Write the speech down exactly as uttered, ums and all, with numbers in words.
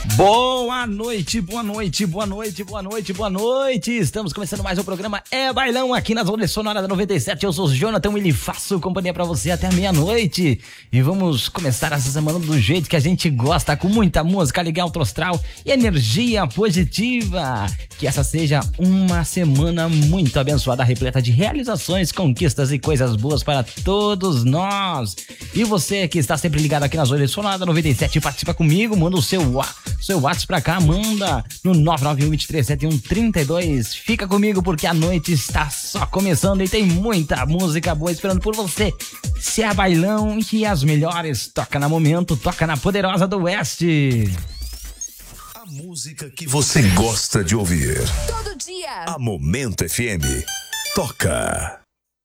Boa noite, boa noite, boa noite, boa noite, boa noite. Estamos começando mais um programa É Bailão aqui na Zona Sonora da noventa e sete. Eu sou o Jonathan Willi, faço companhia pra você até a meia-noite. E vamos começar essa semana do jeito que a gente gosta, com muita música, ligar alto astral e energia positiva. Que essa seja uma semana muito abençoada, repleta de realizações, conquistas e coisas boas para todos nós. E você que está sempre ligado aqui na Zona Sonora da noventa e sete, participa comigo, manda o seu seu WhatsApp pra cá, manda no nove nove um, dois três sete um, três dois. Fica comigo porque a noite está só começando e tem muita música boa esperando por você. Se é bailão e as melhores toca na Momento, toca na Poderosa do Oeste. A música que você gosta de ouvir. Todo dia. A Momento F M toca.